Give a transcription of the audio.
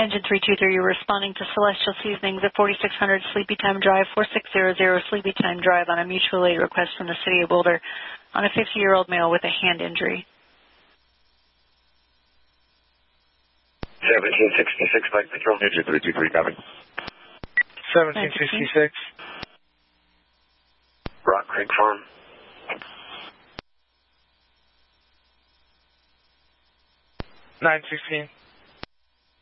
Engine 323, you're responding to Celestial Seasonings at 4600 Sleepy Time Drive, 4600 Sleepy Time Drive on a mutual aid request from the City of Boulder on a 50-year-old male with a hand injury. 1766, Mike Control, Engine 323, copy. 1766. Rock Creek Farm. 916.